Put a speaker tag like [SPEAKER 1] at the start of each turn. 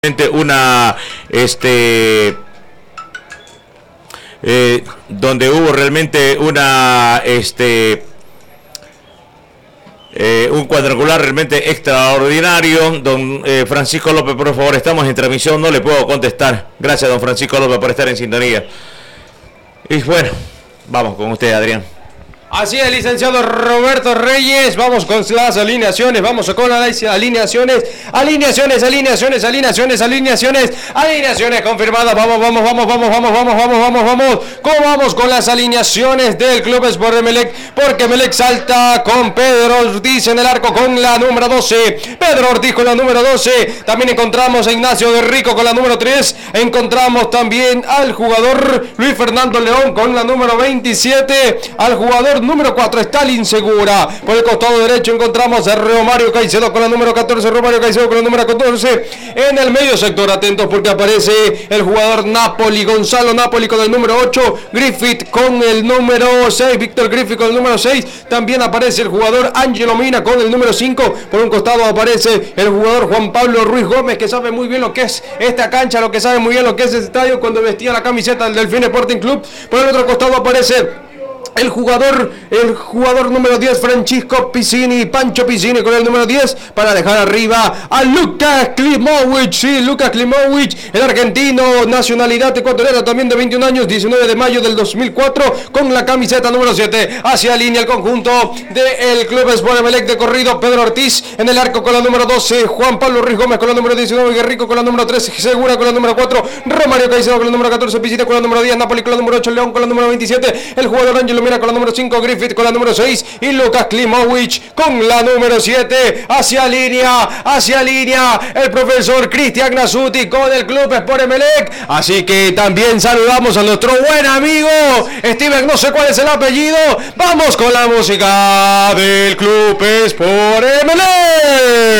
[SPEAKER 1] una donde hubo realmente un cuadrangular realmente extraordinario. Don Francisco López, por favor, estamos en transmisión, no le puedo contestar. Gracias, don Francisco López, por estar en sintonía. Y bueno, vamos con usted, Adrián.
[SPEAKER 2] Así es, licenciado Roberto Reyes, vamos con las alineaciones, vamos con las alineaciones confirmadas, vamos, ¿cómo vamos con las alineaciones del Club Sport Emelec? Porque Emelec salta con Pedro Ortiz en el arco con la número 12, Pedro Ortiz con la número 12, también encontramos a Ignacio de Rico con la número 3, encontramos también al jugador Luis Fernando León con la número 27, al jugador número 4, Stalin Segura. Por el costado derecho encontramos a Romario Caicedo con la número 14, Romario Caicedo con la número 14. En el medio sector, atentos porque aparece el jugador Napoli, Gonzalo Napoli con el número 8, Griffith con el número 6, Víctor Griffith con el número 6. También aparece el jugador Ángelo Mina con el número 5. Por un costado aparece el jugador Juan Pablo Ruiz Gómez, que sabe muy bien lo que es esta cancha, lo que sabe muy bien lo que es este estadio cuando vestía la camiseta del Delfín Sporting Club. Por el otro costado aparece el jugador número 10, Francisco Piccini, Pancho Piccini con el número 10, para dejar arriba a Lucas Klimovic, sí, Lucas Klimovic, el argentino, nacionalidad ecuatoriana, también de 21 años, 19 de mayo del 2004, con la camiseta número 7, hacia línea el conjunto del Club Sport Emelec de corrido, Pedro Ortiz en el arco con la número 12, Juan Pablo Ruiz Gómez con la número 19, Guerrico con la número 13, Segura con la número 4, Romario Caicedo con la número 14, Piccini con la número 10, Napoli con la número 8, León con la número 27, el jugador Ángelo Mira con la número 5, Griffith con la número 6 y Lucas Klimovic con la número 7. Hacia línea el profesor Cristian Nasuti con el Club Sport Emelec. Así que también saludamos a nuestro buen amigo Steven, no sé cuál es el apellido. Vamos con la música del Club Sport Emelec.